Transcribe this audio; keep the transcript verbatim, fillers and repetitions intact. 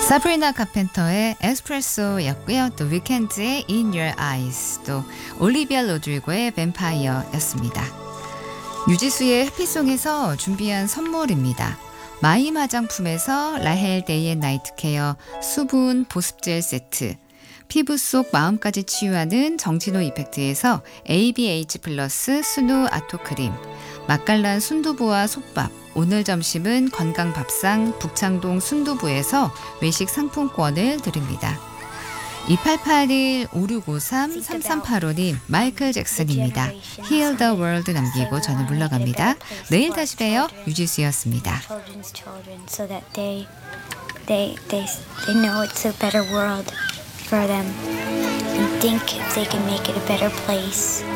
사브리나 카펜터의 에스프레소였고요. 또 위켄드의 In Your Eyes, 또 올리비아 로드리고의 뱀파이어였습니다. 유지수의 해피송에서 준비한 선물입니다. 마임 화장품에서 라헬 데이 앤 나이트 케어 수분 보습젤 세트, 피부 속 마음까지 치유하는 정진호 이펙트에서 에이비에이치 플러스 순우 아토크림, 맛깔난 순두부와 솥밥, 오늘 점심은 건강밥상 북창동 순두부에서 외식 상품권을 드립니다. 이팔팔일 오육오삼 삼삼팔오님 마이클 잭슨입니다. Heal the World 남기고 저는 물러갑니다. 내일 다시 봬요. 유지수였습니다. children's children so that they they they they know it's a better world for them and think if they can make it a better place.